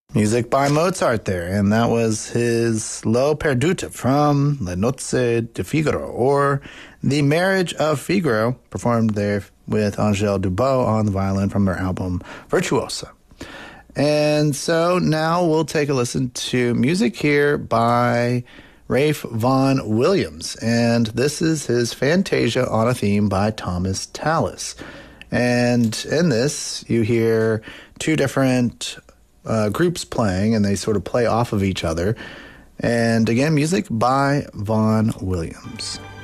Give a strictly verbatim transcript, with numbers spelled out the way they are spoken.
Music by Mozart there, and that was his Lo Perduto from Le Nozze di Figaro, or The Marriage of Figaro, performed there with Angèle Dubot on the violin from their album Virtuosa. And so now we'll take a listen to music here by Ralph Vaughan Williams, and this is his Fantasia on a Theme by Thomas Tallis. And in this, you hear two different uh, groups playing, and they sort of play off of each other. And again, music by Vaughan Williams.